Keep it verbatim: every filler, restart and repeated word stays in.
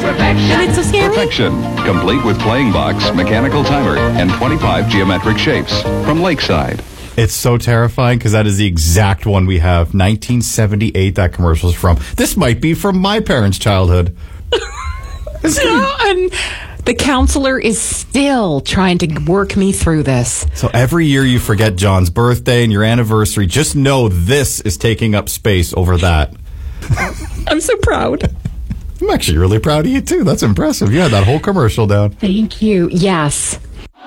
And it's so scary. Perfection, complete with playing box, mechanical timer, and twenty-five geometric shapes from Lakeside. It's so terrifying because that is the exact one we have. nineteen seventy-eight, that commercial's from. This might be from my parents' childhood. No, and the counselor is still trying to work me through this. So every year you forget John's birthday and your anniversary. Just know this is taking up space over that. I'm so proud. I'm actually really proud of you, too. That's impressive. You had that whole commercial down. Thank you. Yes.